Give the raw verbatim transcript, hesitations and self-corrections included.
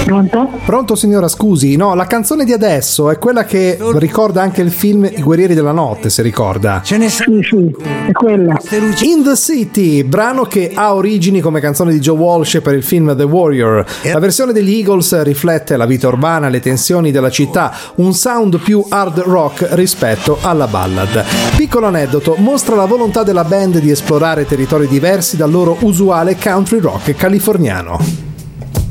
Pronto? Pronto signora, scusi, no, la canzone di adesso è quella che ricorda anche il film I Guerrieri della Notte, se ricorda. Ce ne sì, sì, è quella. In the City, brano che ha origini come canzone di Joe Walsh per il film The Warrior. La versione degli Eagles riflette la vita urbana, le tensioni della città, un sound più hard rock rispetto alla ballad. Piccolo aneddoto, mostra la volontà della band di esplorare territori diversi dal loro usuale country rock californiano.